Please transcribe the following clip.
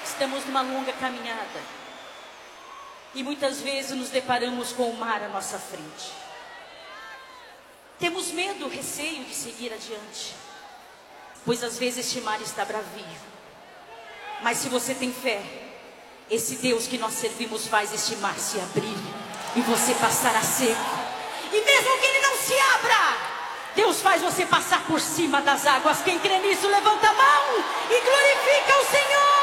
Estamos numa longa caminhada. E muitas vezes nos deparamos com o mar à nossa frente. Temos medo, receio de seguir adiante. Pois às vezes este mar está bravio. Mas se você tem fé, esse Deus que nós servimos faz este mar se abrir. E você passará seco. E mesmo que ele não se abra, Deus faz você passar por cima das águas. Quem crê nisso, levanta a mão e glorifica o Senhor.